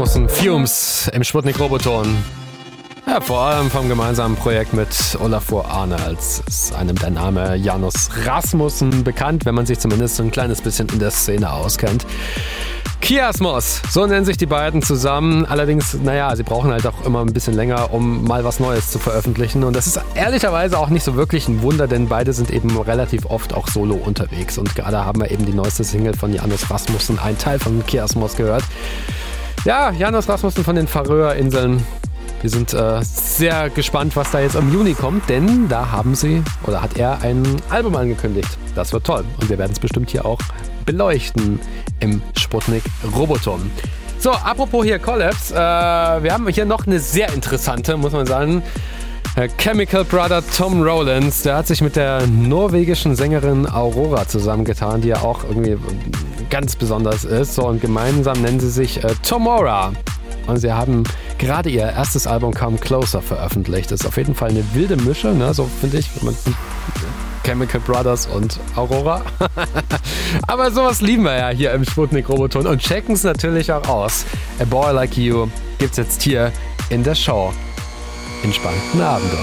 Rasmussen, Fumes im Sputnik Roboton. Ja, vor allem vom gemeinsamen Projekt mit Olafur Arnalds ist einem der Name Janus Rasmussen bekannt, wenn man sich zumindest so ein kleines bisschen in der Szene auskennt. Kiasmos, so nennen sich die beiden zusammen. Allerdings, sie brauchen halt auch immer ein bisschen länger, um mal was Neues zu veröffentlichen. Und das ist ehrlicherweise auch nicht so wirklich ein Wunder, denn beide sind eben relativ oft auch solo unterwegs. Und gerade haben wir eben die neueste Single von Janus Rasmussen, ein Teil von Kiasmos, gehört. Ja, Janus Rasmussen von den Färöerinseln. Wir sind sehr gespannt, was da jetzt im Juni kommt, denn da hat er ein Album angekündigt. Das wird toll und wir werden es bestimmt hier auch beleuchten im Sputnik Roboton. So, apropos hier Collabs, wir haben hier noch eine sehr interessante, muss man sagen. Chemical Brother Tom Rowlands, der hat sich mit der norwegischen Sängerin Aurora zusammengetan, die ja auch irgendwie ganz besonders ist. So, und gemeinsam nennen sie sich Tomorrow. Und sie haben gerade ihr erstes Album Come Closer veröffentlicht. Das ist auf jeden Fall eine wilde Mische, ne? So finde ich. Chemical Brothers und Aurora. Aber sowas lieben wir ja hier im Sputnik Roboton und checken es natürlich auch aus. A Boy Like You gibt's jetzt hier in der Show. Entspannten Abend euch.